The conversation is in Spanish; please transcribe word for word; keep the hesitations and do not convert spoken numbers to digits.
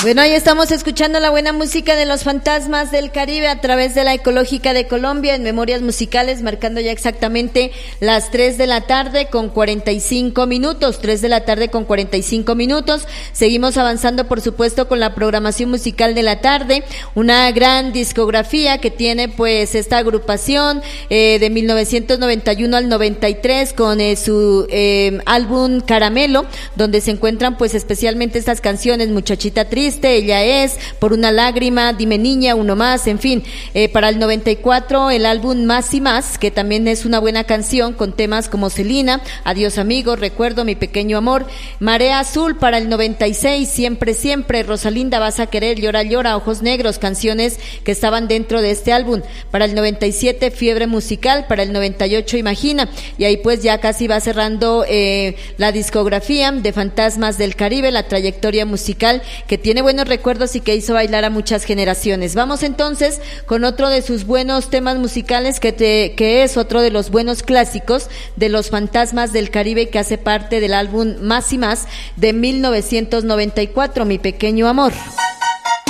Bueno, ahí estamos escuchando la buena música de los Fantasmas del Caribe a través de la Ecológica de Colombia en Memorias Musicales, marcando ya exactamente las tres de la tarde con cuarenta y cinco minutos, tres de la tarde con cuarenta y cinco minutos. Seguimos avanzando, por supuesto, con la programación musical de la tarde, una gran discografía que tiene pues esta agrupación eh, de mil novecientos noventa y uno al noventa y tres con eh, su eh, álbum Caramelo, donde se encuentran pues especialmente estas canciones, Muchachita Triste, Ella Es, Por una Lágrima, Dime Niña, Uno Más, en fin. Eh, para el noventa y cuatro el álbum Más y Más, que también es una buena canción con temas como Celina, Adiós Amigo, Recuerdo, Mi Pequeño Amor. Marea Azul para el noventa y seis, Siempre Siempre, Rosalinda, Vas a Querer, Llora Llora, Ojos Negros, canciones que estaban dentro de este álbum. Para el noventa y siete Fiebre Musical, para el noventa y ocho Imagina, y ahí pues ya casi va cerrando eh, la discografía de Fantasmas del Caribe, la trayectoria musical que tiene buenos recuerdos y que hizo bailar a muchas generaciones. Vamos entonces con otro de sus buenos temas musicales que, te, que es otro de los buenos clásicos de los Fantasmas del Caribe, que hace parte del álbum Más y Más de mil novecientos noventa y cuatro, Mi Pequeño Amor.